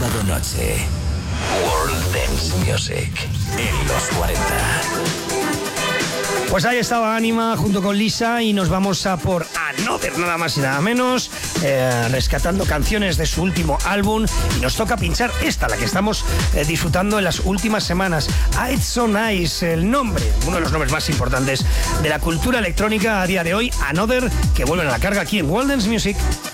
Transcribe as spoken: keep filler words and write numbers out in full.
sábado noche. World Dance Music en los cuarenta. Pues ahí estaba Anima junto con Lisa y nos vamos a por Another, nada más y nada menos, eh, rescatando canciones de su último álbum, y nos toca pinchar esta, la que estamos eh, disfrutando en las últimas semanas. It's So Nice, el nombre, uno de los nombres más importantes de la cultura electrónica a día de hoy, Another, que vuelven a la carga aquí en World Dance Music.